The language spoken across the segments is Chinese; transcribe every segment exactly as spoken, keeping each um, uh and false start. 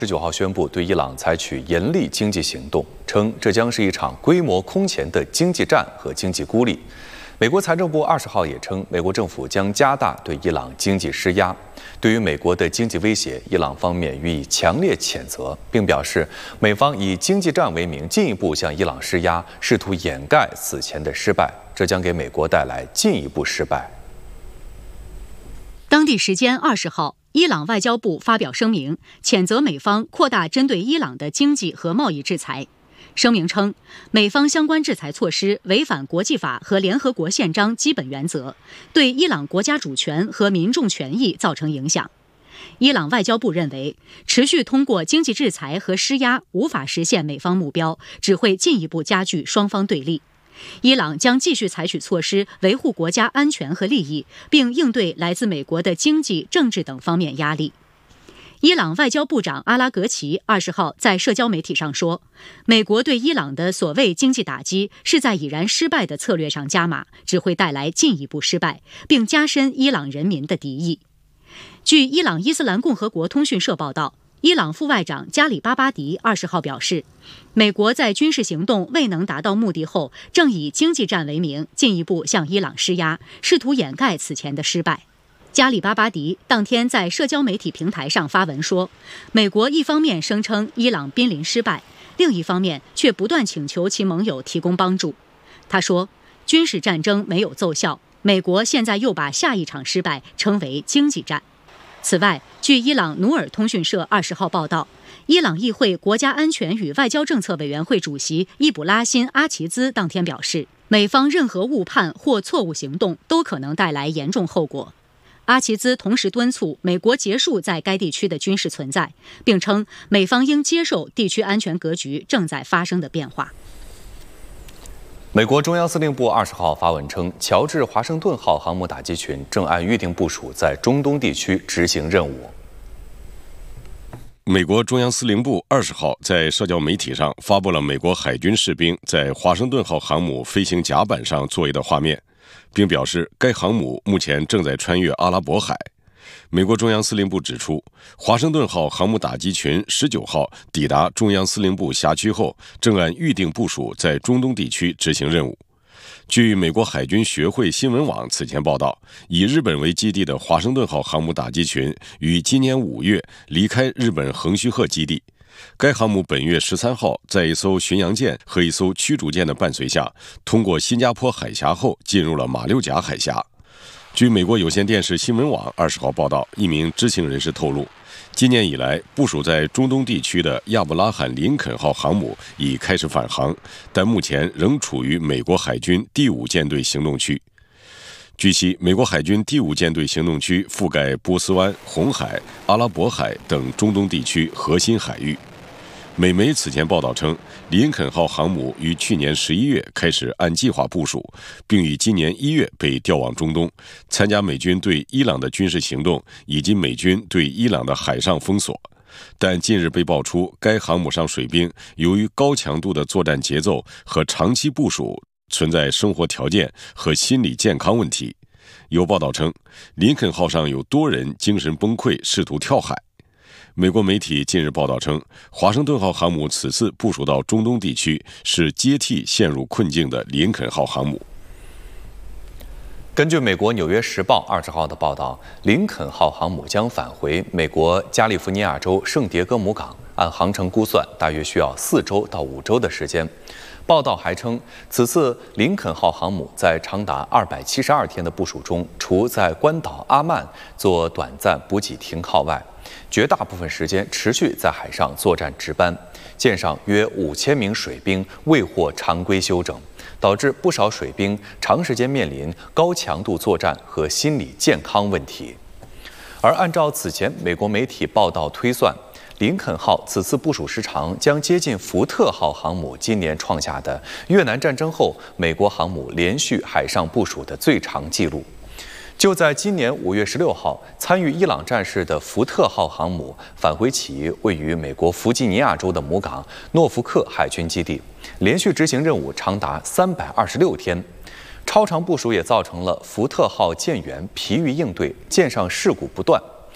十九号宣布对伊朗采取严厉经济行动，称这将是一场规模空前的经济战和经济孤立。美国财政部二十号也称，美国政府将加大对伊朗经济施压。对于美国的经济威胁，伊朗方面予以强烈谴责，并表示美方以经济战为名进一步向伊朗施压，试图掩盖此前的失败，这将给美国带来进一步失败。 当地时间二十号。伊朗外交部发表声明，谴责美方扩大针对伊朗的经济和贸易制裁。声明称，美方相关制裁措施违反国际法和联合国宪章基本原则，对伊朗国家主权和民众权益造成影响。伊朗外交部认为，持续通过经济制裁和施压无法实现美方目标，只会进一步加剧双方对立。伊朗将继续采取措施维护国家安全和利益，并应对来自美国的经济、政治等方面压力。伊朗外交部长阿拉格齐二十号在社交媒体上说，美国对伊朗的所谓经济打击是在已然失败的策略上加码，只会带来进一步失败，并加深伊朗人民的敌意。据伊朗伊斯兰共和国通讯社报道，伊朗副外长加里巴巴迪二十号表示，美国在军事行动未能达到目的后，正以经济战为名进一步向伊朗施压，试图掩盖此前的失败。加里巴巴迪当天在社交媒体平台上发文说，美国一方面声称伊朗濒临失败，另一方面却不断请求其盟友提供帮助。他说，军事战争没有奏效，美国现在又把下一场失败称为经济战。此外，据伊朗努尔通讯社二十号报道，伊朗议会国家安全与外交政策委员会主席伊卜拉欣·阿齐兹当天表示，美方任何误判或错误行动都可能带来严重后果。阿齐兹同时敦促美国结束在该地区的军事存在，并称美方应接受地区安全格局正在发生的变化。 美国中央司令部二十号发文称，乔治华盛顿号航母打击群正按预定部署在中东地区执行任务。 美国中央司令部二十号在社交媒体上发布了美国海军士兵在华盛顿号航母飞行甲板上作业的画面，并表示该航母目前正在穿越阿拉伯海。美国中央司令部指出，华盛顿号航母打击群十九号抵达中央司令部辖区后，正按预定部署在中东地区执行任务。据美国海军学会新闻网此前报道，以日本为基地的华盛顿号航母打击群于今年五月离开日本横须贺基地。该航母本月十三号在一艘巡洋舰和一艘驱逐舰的伴随下，通过新加坡海峡后进入了马六甲海峡。据美国有线电视新闻网二十号报道，一名知情人士透露，今年以来部署在中东地区的亚伯拉罕·林肯号航母已开始返航，但目前仍处于美国海军第五舰队行动区。据悉，美国海军第五舰队行动区覆盖波斯湾、红海、阿拉伯海等中东地区核心海域。美媒此前报道称，林肯号航母于去年十一月开始按计划部署，并于今年一月被调往中东，参加美军对伊朗的军事行动以及美军对伊朗的海上封锁。但近日被爆出，该航母上水兵由于高强度的作战节奏和长期部署，存在生活条件和心理健康问题。有报道称，林肯号上有多人精神崩溃，试图跳海。美国媒体近日报道称，华盛顿号航母此次部署到中东地区，是接替陷入困境的林肯号航母。 根据美国《纽约时报》二十号的报道，林肯号航母将返回美国加利福尼亚州圣迭戈姆港，按航程估算，大约需要四周到五周的时间。报道还称，此次林肯号航母在长达二百七十二天的部署中，除在关岛阿曼做短暂补给停靠外，绝大部分时间持续在海上作战值班，舰上约五千名水兵未获常规休整，导致不少水兵长时间面临高强度作战和心理健康问题。而按照此前美国媒体报道推算，林肯号此次部署时长将接近福特号航母今年创下的越南战争后美国航母连续海上部署的最长纪录。就在今年五月十六号，参与伊朗战事的福特号航母返回其位于美国弗吉尼亚州的母港诺福克海军基地，连续执行任务长达三百二十六天。超长部署也造成了福特号舰员疲于应对，舰上事故不断。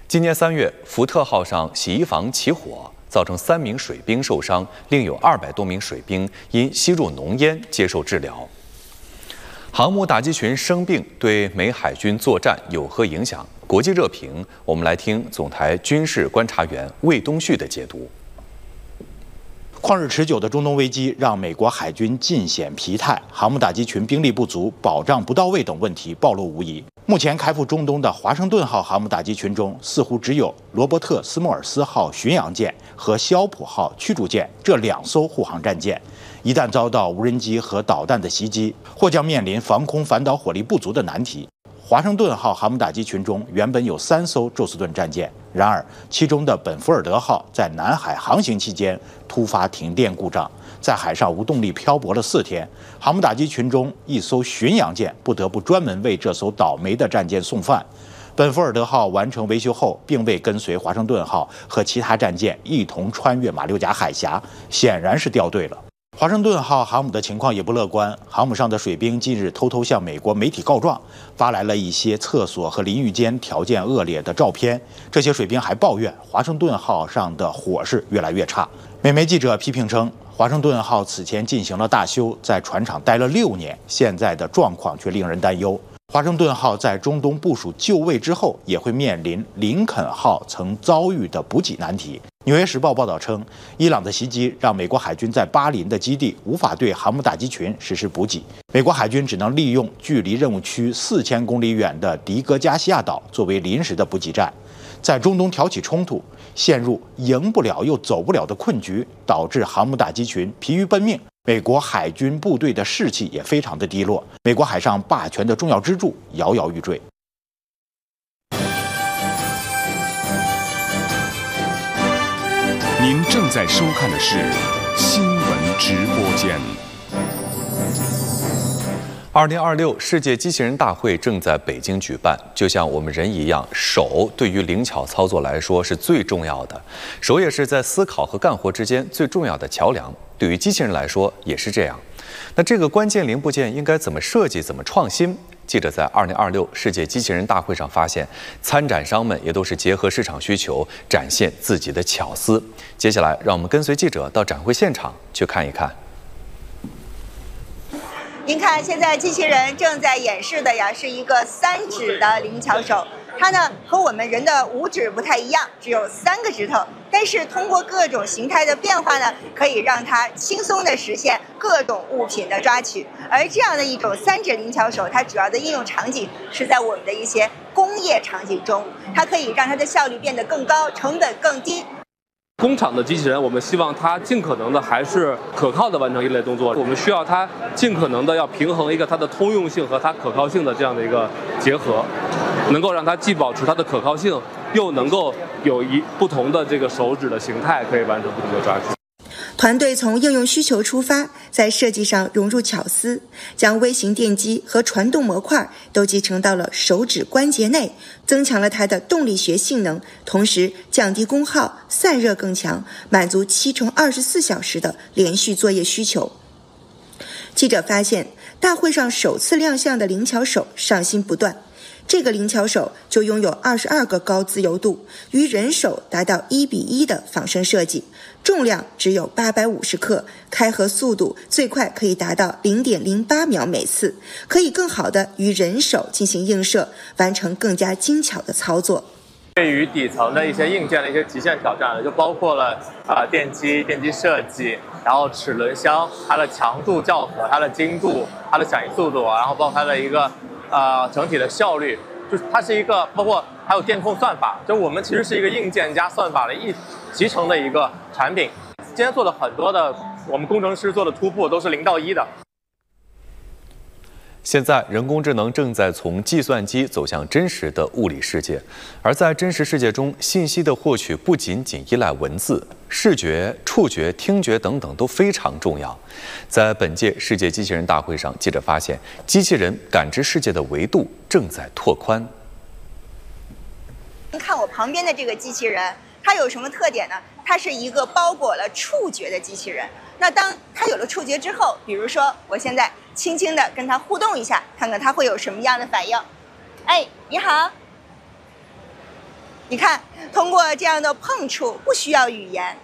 今年三月，福特号上洗衣房起火，造成三名水兵受伤，另有二百多名水兵因吸入浓烟接受治疗。航母打击群生病对美海军作战有何影响？国际热评，我们来听总台军事观察员魏东旭的解读。 旷日持久的中东危机让美国海军尽显疲态，航母打击群兵力不足、保障不到位等问题暴露无遗。目前开赴中东的华盛顿号航母打击群中，似乎只有罗伯特·斯莫尔斯号巡洋舰和肖普号驱逐舰这两艘护航战舰。一旦遭到无人机和导弹的袭击，或将面临防空反导火力不足的难题。华盛顿号航母打击群中原本有三艘宙斯盾战舰，然而其中的本福尔德号在南海航行期间突发停电故障，在海上无动力漂泊了四天。航母打击群中一艘巡洋舰不得不专门为这艘倒霉的战舰送饭。本福尔德号完成维修后，并未跟随华盛顿号和其他战舰一同穿越马六甲海峡，显然是掉队了。华盛顿号航母的情况也不乐观，航母上的水兵近日偷偷向美国媒体告状，发来了一些厕所和淋浴间条件恶劣的照片。这些水兵还抱怨华盛顿号上的伙食越来越差。美媒记者批评称，华盛顿号此前进行了大修，在船厂待了六年，现在的状况却令人担忧。华盛顿号在中东部署就位之后，也会面临林肯号曾遭遇的补给难题。《纽约时报》报道称，伊朗的袭击让美国海军在巴林的基地无法对航母打击群实施补给，美国海军只能利用距离任务区四千公里远的迪戈加西亚岛作为临时的补给站。在中东挑起冲突，陷入赢不了又走不了的困局，导致航母打击群疲于奔命。美国海军部队的士气也非常的低落，美国海上霸权的重要支柱摇摇欲坠。 您正在收看的是新闻直播间。 二零二六世界机器人大会正在北京举办，就像我们人一样，手对于灵巧操作来说是最重要的，手也是在思考和干活之间最重要的桥梁。对于机器人来说也是这样。那这个关键零部件应该怎么设计、怎么创新？记者在二零二六世界机器人大会上发现，参展商们也都是结合市场需求，展现自己的巧思。接下来，让我们跟随记者到展会现场去看一看。 您看，现在机器人正在演示的呀，是一个三指的灵巧手。它呢和我们人的五指不太一样，只有三个指头，但是通过各种形态的变化呢，可以让它轻松地实现各种物品的抓取。而这样的一种三指灵巧手，它主要的应用场景是在我们的一些工业场景中，它可以让它的效率变得更高，成本更低。 工厂的机器人，我们希望它尽可能的还是可靠的完成一类动作。我们需要它尽可能的要平衡一个它的通用性和它可靠性的这样的一个结合，能够让它既保持它的可靠性，又能够有一不同的这个手指的形态可以完成不同的抓取。 团队从应用需求出发，在设计上融入巧思，将微型电机和传动模块都集成到了手指关节内，增强了它的动力学性能，同时降低功耗，散热更强，满足七乘二十四小时的连续作业需求。记者发现，大会上首次亮相的灵巧手上新不断。这个灵巧手就拥有二十二个高自由度，与人手达到一比一的仿生设计，重量只有八百五十克，开合速度最快可以达到零点零八秒每次，可以更好的与人手进行映射，完成更加精巧的操作。 对于底层的一些硬件的一些极限挑战，就包括了呃电机、电机设计，然后齿轮箱它的强度校核、它的精度、它的响应速度，然后包括它的一个呃整体的效率，就是它是一个包括还有电控算法，就我们其实是一个硬件加算法的一集成的一个产品。今天做的很多的我们工程师做的突破都是零到一的。 现在，人工智能正在从计算机走向真实的物理世界，而在真实世界中，信息的获取不仅仅依赖文字，视觉、触觉、听觉等等都非常重要。在本届世界机器人大会上，记者发现，机器人感知世界的维度正在拓宽。 您看我旁边的这个机器人，它有什么特点呢？它是一个包裹了触觉的机器人。那当它有了触觉之后，比如说我现在轻轻地跟它互动一下，看看它会有什么样的反应。哎，你好。 你看，通过这样的碰触，不需要语言，